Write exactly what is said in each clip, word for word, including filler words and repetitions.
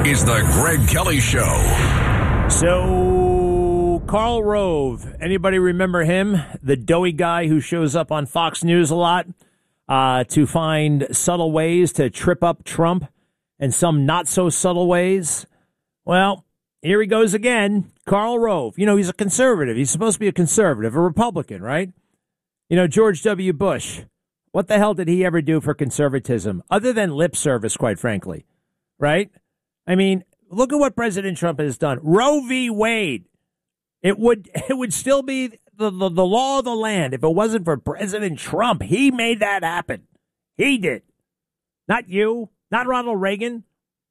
is the Greg Kelly Show. So, Karl Rove, anybody remember him? The doughy guy who shows up on Fox News a lot uh, to find subtle ways to trip up Trump and some not so subtle ways. Well, here he goes again. Karl Rove. You know, he's a conservative. He's supposed to be a conservative, a Republican, right? You know, George W. Bush. What the hell did he ever do for conservatism other than lip service, quite frankly? Right? I mean, look at what President Trump has done. Roe v. Wade. It would it would still be the, the, the law of the land if it wasn't for President Trump. He made that happen. He did. Not you. Not Ronald Reagan.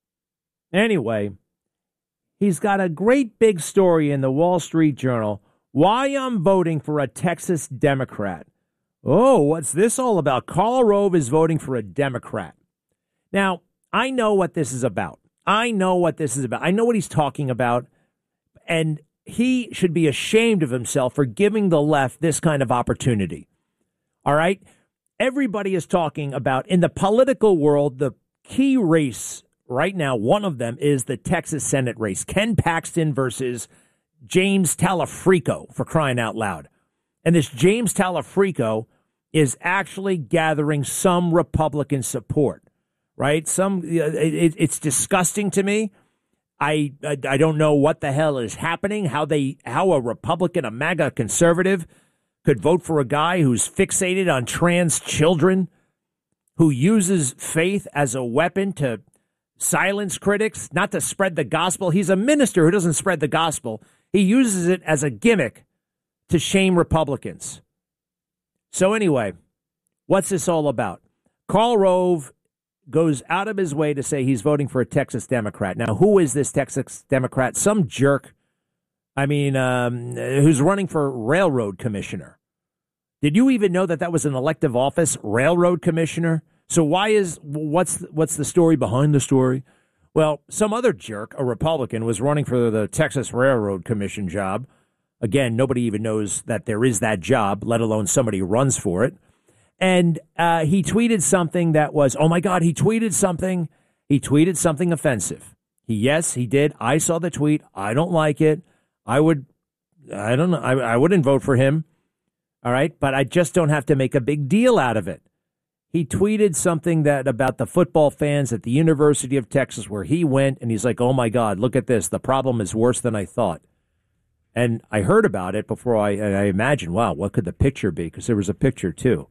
Anyway, he's got a great big story in the Wall Street Journal. Why I'm voting for a Texas Democrat. Oh, what's this all about? Karl Rove is voting for a Democrat. Now, I know what this is about. I know what this is about. I know what he's talking about. And he should be ashamed of himself for giving the left this kind of opportunity. All right? Everybody is talking about, in the political world, the key race right now, one of them is the Texas Senate race. Ken Paxton versus James Talafrico, for crying out loud. And this James Talafrico is actually gathering some Republican support, right? Some it, it's disgusting to me. I, I I don't know what the hell is happening. How they how a Republican, a MAGA conservative, could vote for a guy who's fixated on trans children, who uses faith as a weapon to silence critics, not to spread the gospel. He's a minister who doesn't spread the gospel. He uses it as a gimmick to shame Republicans. So anyway, what's this all about? Karl Rove goes out of his way to say he's voting for a Texas Democrat. Now, who is this Texas Democrat? Some jerk, I mean, um, who's running for railroad commissioner. Did you even know that that was an elective office, railroad commissioner? So why is, what's what's the story behind the story? Well, some other jerk, a Republican, was running for the Texas Railroad Commission job. Again, nobody even knows that there is that job, let alone somebody runs for it. And uh, he tweeted something that was, oh, my God, he tweeted something. He tweeted something offensive. He, yes, he did. I saw the tweet. I don't like it. I would, I don't know. I, I wouldn't vote for him. All right. But I just don't have to make a big deal out of it. He tweeted something that about the football fans at the University of Texas where he went. And he's like, oh, my God, look at this. The problem is worse than I thought. And I heard about it before I, and I imagined, wow, what could the picture be? Because there was a picture, too.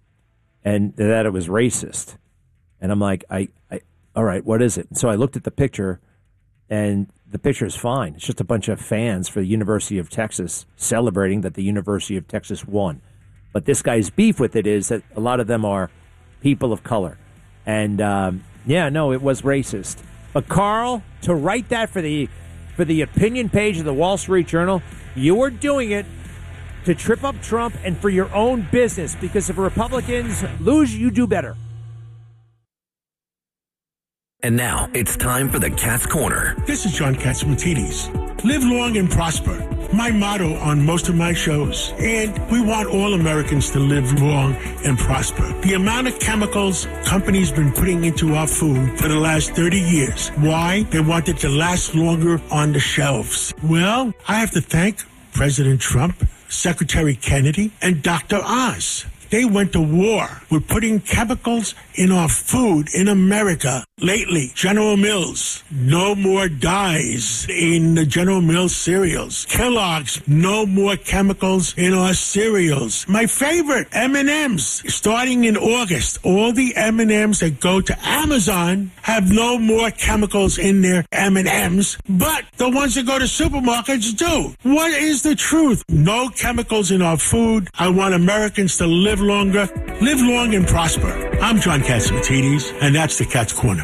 And that it was racist. And I'm like, I, I, all right, what is it? And so I looked at the picture, and the picture is fine. It's just a bunch of fans for the University of Texas celebrating that the University of Texas won. But this guy's beef with it is that a lot of them are people of color. And, um, yeah, no, it was racist. But, Karl, to write that for the for the opinion page of the Wall Street Journal, you were doing it to trip up Trump and for your own business, because if Republicans lose, you do better. And now it's time for the Cat's Corner. This is John Catsimatidis. Live long and prosper. My motto on most of my shows. And we want all Americans to live long and prosper. The amount of chemicals companies been putting into our food for the last thirty years. Why? They want it to last longer on the shelves. Well, I have to thank President Trump, Secretary Kennedy, and Doctor Oz. They went to war with putting chemicals in our food in America. Lately, General Mills, no more dyes in the General Mills cereals. Kellogg's, no more chemicals in our cereals. My favorite, M and M's. Starting in August, all the M and M's that go to Amazon have no more chemicals in their M and M's, but the ones that go to supermarkets do. What is the truth? No chemicals in our food. I want Americans to live longer, live long and prosper. I'm John Catsimatidis, and that's the Cat's Corner.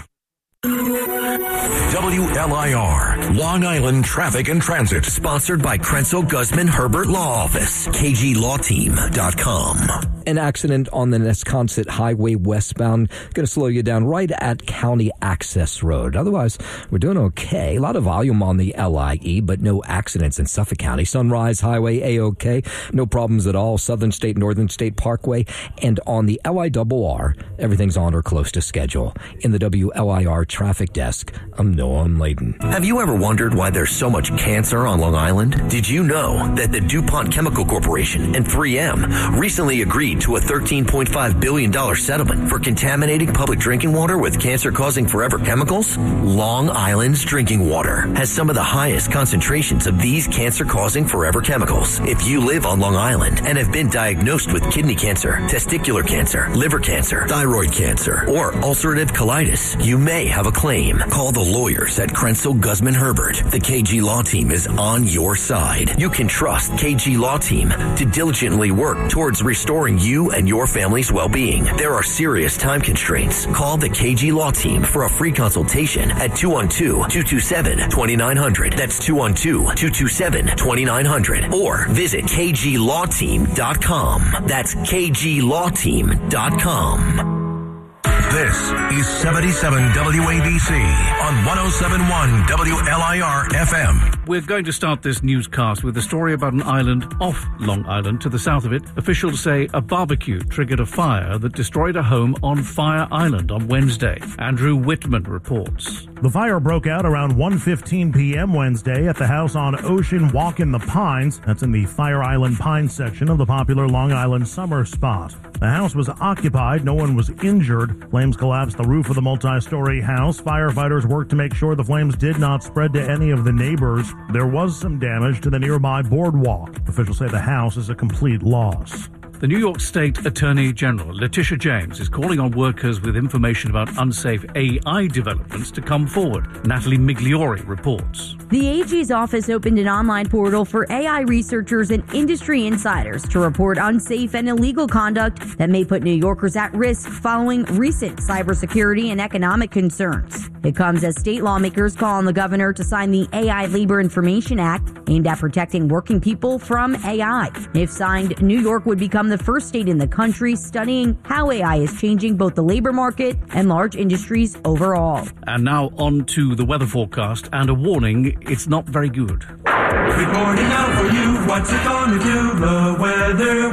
W L I R, Long Island Traffic and Transit, sponsored by Krenzel Guzman Herbert Law Office, K G law team dot com. An accident on the Nesconset Highway westbound. Going to slow you down right at County Access Road. Otherwise, we're doing okay. A lot of volume on the L I E, but no accidents in Suffolk County. Sunrise Highway, A-OK. No problems at all. Southern State, Northern State Parkway. And on the L I R R, everything's on or close to schedule. In the W L I R traffic desk, I'm Noam Layden. Have you ever wondered why there's so much cancer on Long Island? Did you know that the DuPont Chemical Corporation and three M recently agreed to a thirteen point five billion dollars settlement for contaminating public drinking water with cancer-causing forever chemicals? Long Island's drinking water has some of the highest concentrations of these cancer-causing forever chemicals. If you live on Long Island and have been diagnosed with kidney cancer, testicular cancer, liver cancer, thyroid cancer, or ulcerative colitis, you may have a claim. Call the lawyers at Krenzel Guzman Herbert. The K G Law Team is on your side. You can trust K G Law Team to diligently work towards restoring you and your family's well-being. There are serious time constraints. Call the K G Law Team for a free consultation at two one two, two two seven, two nine zero zero. That's two one two, two two seven, two nine zero zero. Or visit k g law team dot com. That's k g law team dot com. This is seventy-seven W A B C on one oh seven point one W L I R F M. We're going to start this newscast with a story about an island off Long Island. To the south of it, officials say a barbecue triggered a fire that destroyed a home on Fire Island on Wednesday. Andrew Whitman reports. The fire broke out around one fifteen p.m. Wednesday at the house on Ocean Walk in the Pines. That's in the Fire Island Pines section of the popular Long Island summer spot. The house was occupied. No one was injured. Flames collapsed the roof of the multi-story house. Firefighters worked to make sure the flames did not spread to any of the neighbors. There was some damage to the nearby boardwalk. Officials say the house is a complete loss. The New York State Attorney General, Letitia James, is calling on workers with information about unsafe A I developments to come forward. Natalie Migliori reports. The A G's office opened an online portal for A I researchers and industry insiders to report unsafe and illegal conduct that may put New Yorkers at risk following recent cybersecurity and economic concerns. It comes as state lawmakers call on the governor to sign the A I Labor Information Act, aimed at protecting working people from A I. If signed, New York would become the first state in the country studying how A I is changing both the labor market and large industries overall. And now on to the weather forecast and a warning, it's not very good. Reporting out for you, what's it gonna do? The Weather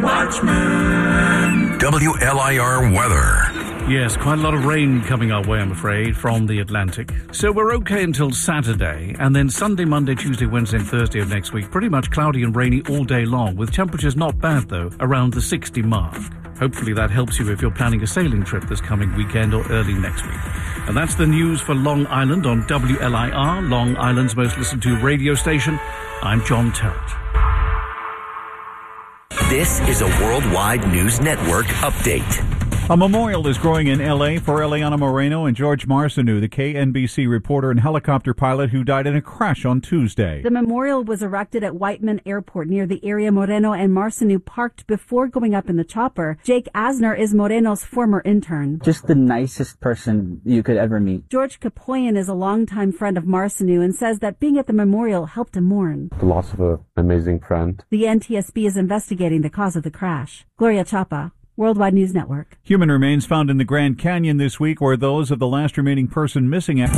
Watchman. W L I R weather. Yes, quite a lot of rain coming our way, I'm afraid, from the Atlantic. So we're okay until Saturday, and then Sunday, Monday, Tuesday, Wednesday, and Thursday of next week, pretty much cloudy and rainy all day long, with temperatures not bad, though, around the sixty mark. Hopefully that helps you if you're planning a sailing trip this coming weekend or early next week. And that's the news for Long Island on W L I R, Long Island's most listened to radio station. I'm John Terrett. This is a Worldwide News Network update. A memorial is growing in L A for Eliana Moreno and George Marcineau, the K N B C reporter and helicopter pilot who died in a crash on Tuesday. The memorial was erected at Whiteman Airport near the area Moreno and Marcineau parked before going up in the chopper. Jake Asner is Moreno's former intern. Just the nicest person you could ever meet. George Kapoyan is a longtime friend of Marcineau and says that being at the memorial helped him mourn. The loss of an amazing friend. The N T S B is investigating the cause of the crash. Gloria Chapa, Worldwide News Network. Human remains found in the Grand Canyon this week were those of the last remaining person missing. At-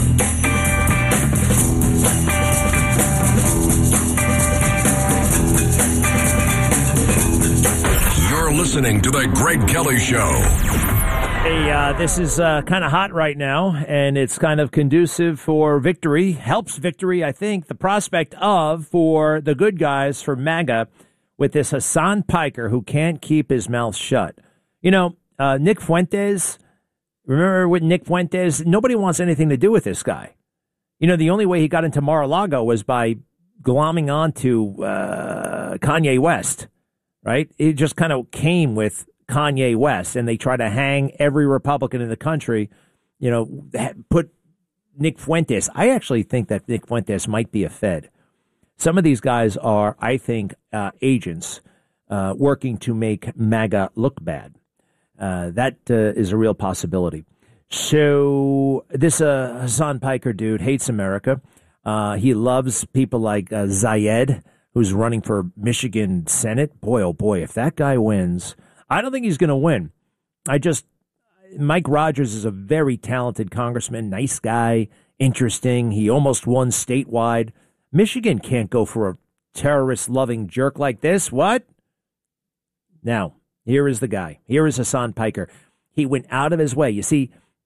You're listening to The Greg Kelly Show. Hey, uh, this is uh, kind of hot right now, and it's kind of conducive for victory. Helps victory, I think, the prospect of for the good guys for MAGA, with this Hassan Piker who can't keep his mouth shut. You know, uh, Nick Fuentes, remember with Nick Fuentes? Nobody wants anything to do with this guy. You know, the only way he got into Mar-a-Lago was by glomming on to uh, Kanye West, right? It just kind of came with Kanye West, and they try to hang every Republican in the country, you know, put Nick Fuentes. I actually think that Nick Fuentes might be a Fed. Some of these guys are, I think, uh, agents uh, working to make MAGA look bad. Uh, that uh, is a real possibility. So this uh, Hassan Piker dude hates America. Uh, he loves people like uh, Zayed, who's running for Michigan Senate. Boy, oh boy, if that guy wins, I don't think he's going to win. I just, Mike Rogers is a very talented congressman, nice guy, interesting. He almost won statewide. Michigan can't go for a terrorist-loving jerk like this. What? Now, here is the guy. Here is Hassan Piker. He went out of his way. You see,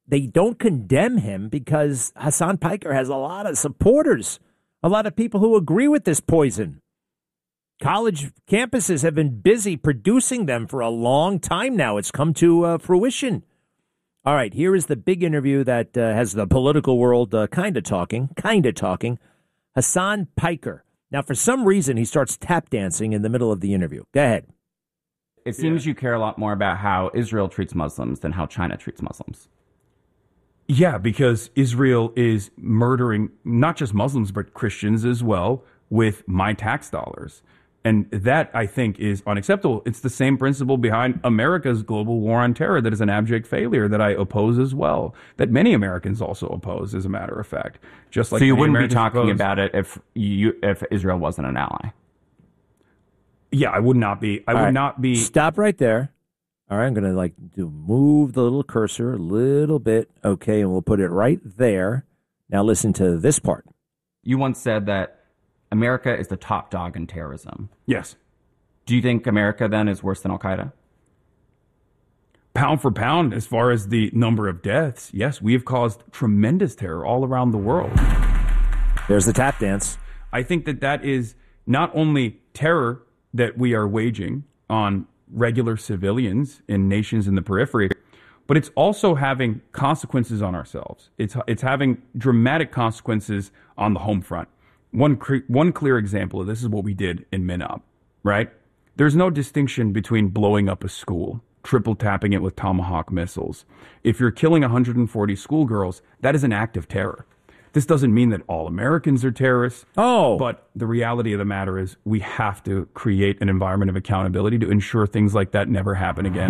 they don't condemn him because Hassan Piker has a lot of supporters, a lot of people who agree with this poison. College campuses have been busy producing them for a long time now. It's come to uh, fruition. All right, here is the big interview that uh, has the political world uh, kind of talking, kind of talking. Hassan Piker. Now, for some reason, he starts tap dancing in the middle of the interview. Go ahead. It seems yeah. you care a lot more about how Israel treats Muslims than how China treats Muslims. Yeah, because Israel is murdering not just Muslims, but Christians as well with my tax dollars. And that, I think, is unacceptable. It's the same principle behind America's global war on terror that is an abject failure that I oppose as well, that many Americans also oppose, as a matter of fact. Just like so you wouldn't Americans be talking oppose, about it if you if Israel wasn't an ally? Yeah, I would not be. I All would right. not be. Stop right there. All right, I'm going to like do move the little cursor a little bit. Okay, and we'll put it right there. Now listen to this part. You once said that America is the top dog in terrorism. Yes. Do you think America then is worse than Al-Qaeda? Pound for pound, as far as the number of deaths, yes, we have caused tremendous terror all around the world. There's the tap dance. I think that that is not only terror that we are waging on regular civilians in nations in the periphery, but it's also having consequences on ourselves. It's it's having dramatic consequences on the home front. One cre- one clear example of this is what we did in Minop, right? There's no distinction between blowing up a school, triple tapping it with Tomahawk missiles. If you're killing one hundred forty schoolgirls, that is an act of terror. This doesn't mean that all Americans are terrorists. Oh. But the reality of the matter is we have to create an environment of accountability to ensure things like that never happen again.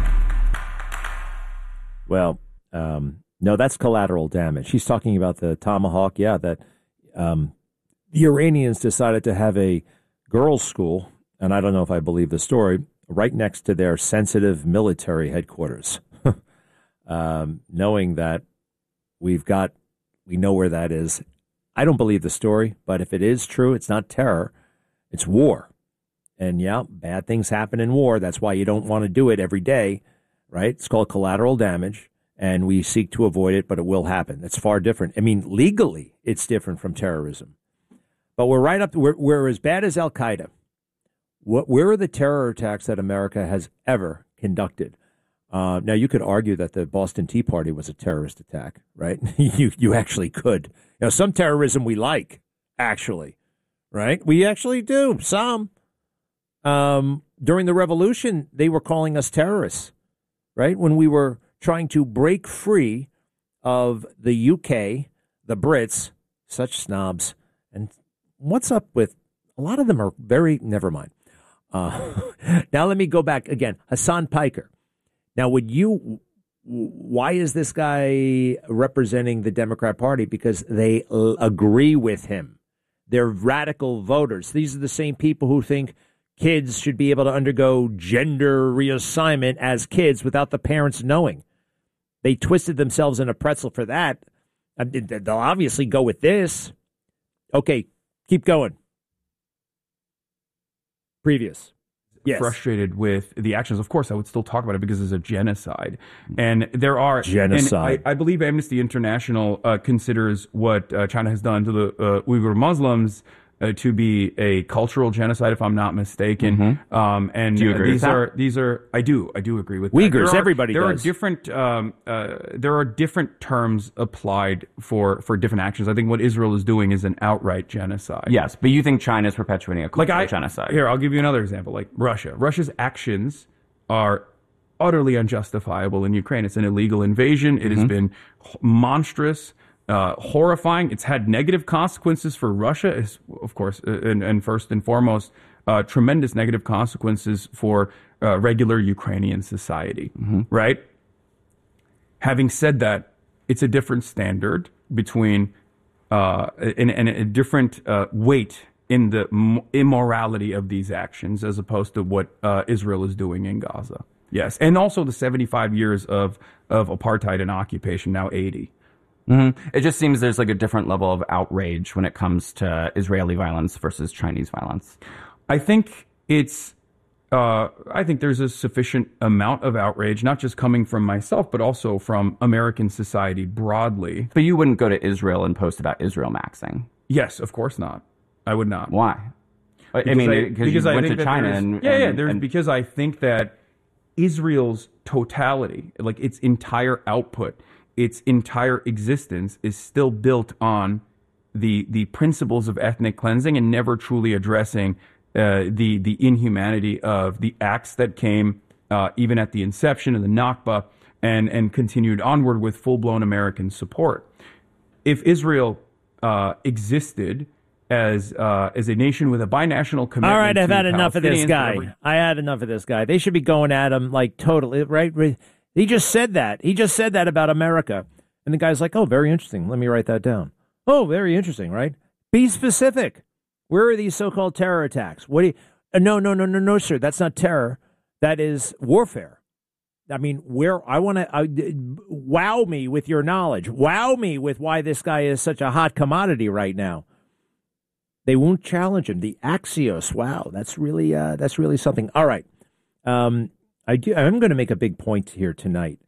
Well, um, no, that's collateral damage. He's talking about the Tomahawk. Yeah, that um, the Iranians decided to have a girls' school, and I don't know if I believe the story, right next to their sensitive military headquarters, um, knowing that we've got, we know where that is. I don't believe the story, but if it is true, it's not terror, it's war. And yeah, bad things happen in war. That's why you don't want to do it every day, right? It's called collateral damage, and we seek to avoid it, but it will happen. It's far different. I mean, legally, it's different from terrorism. But we're right up, we're, we're as bad as Al-Qaeda. What, where are the terror attacks that America has ever conducted? Uh, now, you could argue that the Boston Tea Party was a terrorist attack, right? you you actually could. You know, some terrorism we like, actually, right? We actually do, some. Um, during the revolution, they were calling us terrorists, right? When we were trying to break free of the U K, the Brits, such snobs. And what's up with, a lot of them are very, never mind. Uh, now let me go back again. Hassan Piker. Now, would you, why is this guy representing the Democrat Party? Because they l- agree with him. They're radical voters. These are the same people who think kids should be able to undergo gender reassignment as kids without the parents knowing. They twisted themselves in a pretzel for that. They'll obviously go with this. Okay, keep going. Previous. Yes. Frustrated with the actions. Of course, I would still talk about it because it's a genocide. And there are... Genocide. And I, I believe Amnesty International uh, considers what uh, China has done to the uh, Uyghur Muslims uh, to be a cultural genocide, if I'm not mistaken. Mm-hmm. Um, and do you agree uh, these with that? are these are I do I do agree with Uyghurs. That. There are, everybody there does. Are different um, uh, there are different terms applied for for different actions. I think what Israel is doing is an outright genocide. Yes, but you think China is perpetuating a cultural like I, genocide? Here, I'll give you another example. Like Russia. Russia's actions are utterly unjustifiable in Ukraine. It's an illegal invasion. It mm-hmm. has been monstrous. Uh, horrifying. It's had negative consequences for Russia, is, of course, and, and first and foremost, uh, tremendous negative consequences for uh, regular Ukrainian society, mm-hmm. right? Having said that, it's a different standard between uh, and, and a different uh, weight in the m- immorality of these actions as opposed to what uh, Israel is doing in Gaza. Yes, and also the seventy-five years of, of apartheid and occupation, now eighty. Mm-hmm. It just seems there's like a different level of outrage when it comes to Israeli violence versus Chinese violence. I think it's uh, I think there's a sufficient amount of outrage, not just coming from myself, but also from American society broadly. But you wouldn't go to Israel and post about Israel maxing. Yes, of course not. I would not. Why? I Because mean, I, because because you I went think to that China there's- and yeah, yeah. and- There's and- because I think that Israel's totality, like its entire output, its entire existence, is still built on the the principles of ethnic cleansing and never truly addressing uh, the the inhumanity of the acts that came uh, even at the inception of the Nakba and and continued onward with full blown American support. If Israel uh, existed as uh, as a nation with a binational commitment. All right, I've to had enough of this Palestinians, guy. whatever- I had enough of this guy. They should be going at him like totally, right? He just said that. He just said that about America. And the guy's like, oh, very interesting. Let me write that down. Oh, very interesting, right? Be specific. Where are these so-called terror attacks? What do you, uh, no, no, no, no, no, sir. That's not terror. That is warfare. I mean, where I want to uh, wow me with your knowledge. Wow me with why this guy is such a hot commodity right now. They won't challenge him. The Axios. Wow, that's really uh, that's really something. All right, um, I do, I'm going to make a big point here tonight,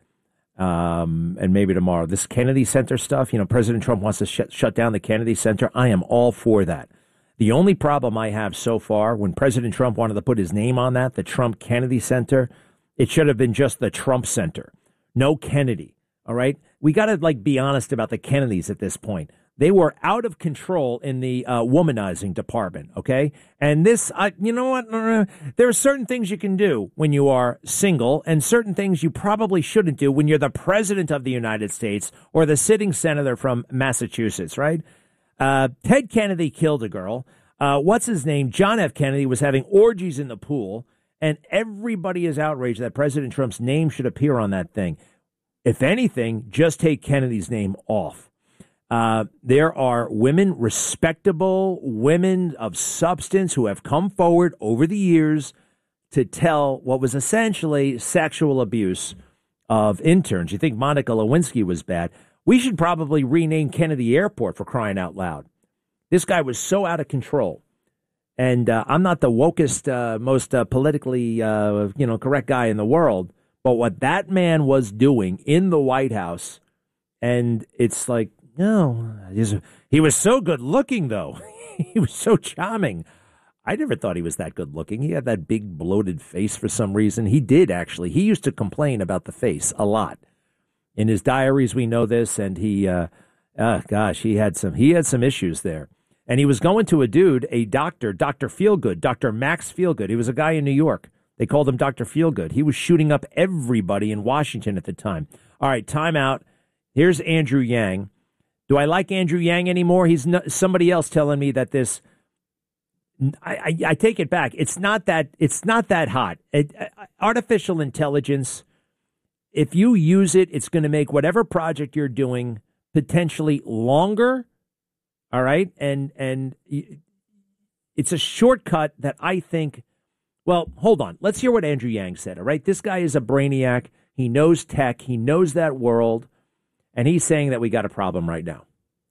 um, and maybe tomorrow. This Kennedy Center stuff. You know, President Trump wants to sh- shut down the Kennedy Center. I am all for that. The only problem I have so far, when President Trump wanted to put his name on that, the Trump Kennedy Center, it should have been just the Trump Center, no Kennedy. All right, we got to like be honest about the Kennedys at this point. They were out of control in the uh, womanizing department, okay? And this, uh, you know what? Uh, there are certain things you can do when you are single and certain things you probably shouldn't do when you're the president of the United States or the sitting senator from Massachusetts, right? Uh, Ted Kennedy killed a girl. Uh, what's his name? John F. Kennedy was having orgies in the pool, and everybody is outraged that President Trump's name should appear on that thing. If anything, just take Kennedy's name off. Uh, there are women, respectable women of substance who have come forward over the years to tell what was essentially sexual abuse of interns. You think Monica Lewinsky was bad? We should probably rename Kennedy Airport, for crying out loud. This guy was so out of control. And uh, I'm not the wokest, uh, most uh, politically uh, you know, correct guy in the world. But what that man was doing in the White House, and it's like, no, he was so good looking, though. He was so charming. I never thought he was that good looking. He had that big bloated face for some reason. He did, actually. He used to complain about the face a lot. In his diaries, we know this, and he, uh, uh, gosh, he had some he had some issues there. And he was going to a dude, a doctor, Doctor Feelgood, Doctor Max Feelgood. He was a guy in New York. They called him Doctor Feelgood. He was shooting up everybody in Washington at the time. All right, time out. Here's Andrew Yang. Do I like Andrew Yang anymore? He's no, somebody else telling me that this. I, I, I take it back. It's not that. It's not that hot. It, uh, artificial intelligence. If you use it, it's going to make whatever project you're doing potentially longer. All right, and and it's a shortcut that I think. Well, hold on. Let's hear what Andrew Yang said. All right, this guy is a brainiac. He knows tech. He knows that world. And he's saying that we got a problem right now.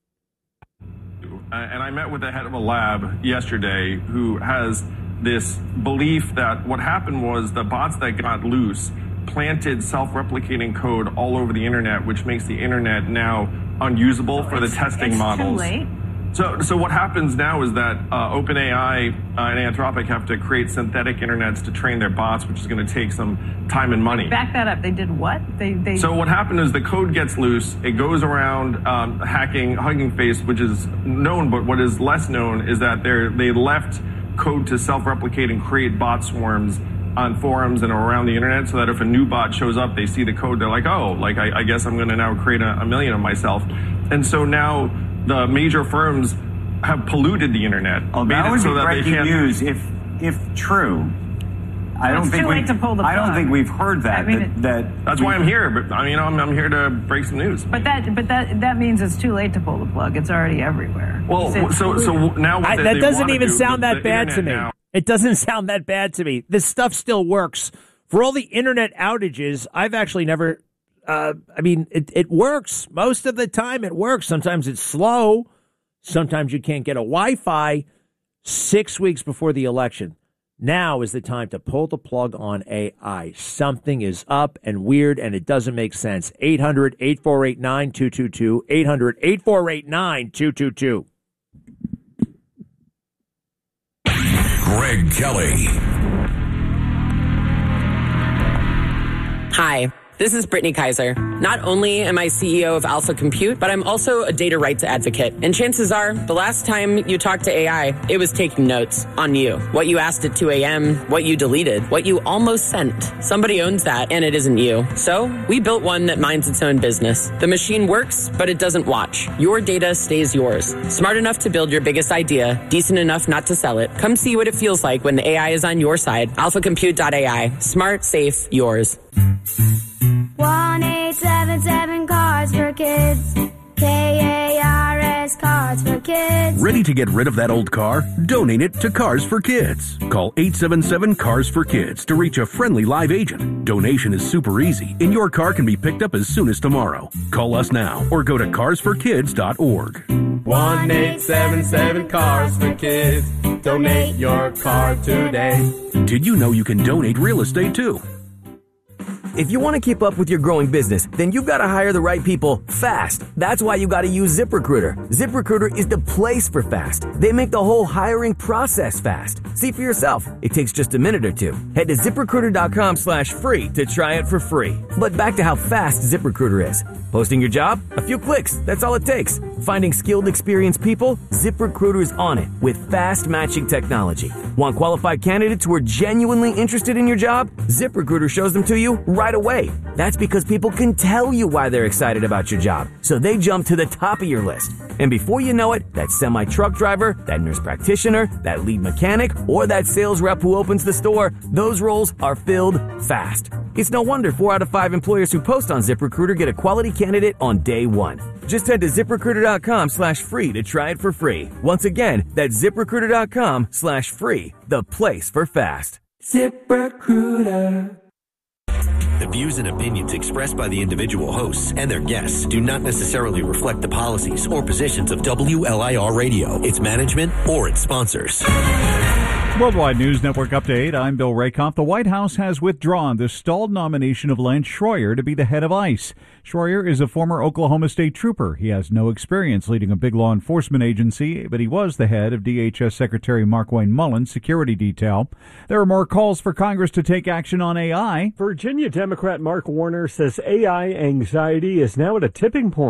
And I met with the head of a lab yesterday who has this belief that what happened was the bots that got loose planted self-replicating code all over the internet, which makes the internet now unusable for the testing it's models. Too late. So, so what happens now is that uh, OpenAI uh, and Anthropic have to create synthetic internets to train their bots, which is going to take some time and money. Back that up. They did what? They they. So what happened is the code gets loose. It goes around um, hacking Hugging Face, which is known, but what is less known is that they they left code to self-replicate and create bot swarms on forums and around the internet, so that if a new bot shows up, they see the code, they're like, oh, like I, I guess I'm going to now create a, a million of myself. And so now the major firms have polluted the internet. Oh, made that it would so be that they breaking can't news if if true. I Well, don't it's think too we. late to pull the I don't plug. think we've heard that. I mean, that, it- that That's why I'm here. But I mean, I'm, I'm here to break some news. But that but that that means it's too late to pull the plug. It's already everywhere. Well, You said so so now what I, they- that they doesn't wanna even do, sound the- that the bad to internet me. now- It doesn't sound that bad to me. This stuff still works. For all the internet outages, I've actually never. Uh, I mean, it, it works most of the time. It works. Sometimes it's slow. Sometimes you can't get a Wi-Fi. Six weeks before the election, Now is the time to pull the plug on A I. Something is up and weird, and it doesn't make sense. eight hundred, eight four eight, nine two two two. eight hundred, eight four eight, nine two two two. Greg Kelly. Hi, this is Brittany Kaiser. Not only am I C E O of Alpha Compute, but I'm also a data rights advocate. And chances are, the last time you talked to A I, it was taking notes on you. What you asked at two a.m., what you deleted, what you almost sent. Somebody owns that, and it isn't you. So, we built one that minds its own business. The machine works, but it doesn't watch. Your data stays yours. Smart enough to build your biggest idea, decent enough not to sell it. Come see what it feels like when the A I is on your side. alpha compute dot a i. Smart, safe, yours. one eight seven seven Cars for Kids. K A R S Cars for Kids. Ready to get rid of that old car? Donate it to Cars for Kids. Call eight seven seven Cars for Kids to reach a friendly live agent. Donation is super easy, and your car can be picked up as soon as tomorrow. Call us now or go to cars for kids dot org. one eight seven seven Cars for Kids. Donate your car today. Did you know you can donate real estate too? If you want to keep up with your growing business, then you've got to hire the right people fast. That's why you got to use ZipRecruiter. ZipRecruiter is the place for fast. They make the whole hiring process fast. See for yourself. It takes just a minute or two. Head to ZipRecruiter.com slash free to try it for free. But back to how fast ZipRecruiter is. Posting your job? A few clicks. That's all it takes. Finding skilled, experienced people? ZipRecruiter's on it with fast matching technology. Want qualified candidates who are genuinely interested in your job? ZipRecruiter shows them to you right away. That's because people can tell you why they're excited about your job, so they jump to the top of your list. And before you know it, that semi-truck driver, that nurse practitioner, that lead mechanic, or that sales rep who opens the store, those roles are filled fast. It's no wonder four out of five employers who post on ZipRecruiter get a quality candidate on day one. Just head to ZipRecruiter.com slash free to try it for free. Once again, that's ZipRecruiter.com slash free, the place for fast. ZipRecruiter. The views and opinions expressed by the individual hosts and their guests do not necessarily reflect the policies or positions of W L I R Radio, its management, or its sponsors. Worldwide News Network update. I'm Bill Rakoff. The White House has withdrawn the stalled nomination of Lance Schroyer to be the head of ICE. Schroyer is a former Oklahoma State trooper. He has no experience leading a big law enforcement agency, but he was the head of D H S Secretary Markwayne Mullen's security detail. There are more calls for Congress to take action on A I. Virginia Democrat Mark Warner says A I anxiety is now at a tipping point.